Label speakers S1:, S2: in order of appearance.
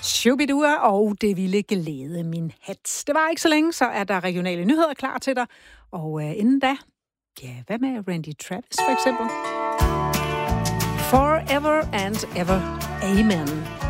S1: Shubidua og det ville glæde min hat. Det var ikke så længe, så er der regionale nyheder klar til dig. Og inden da, ja, hvad med Randy Travis for eksempel? Forever and ever, amen.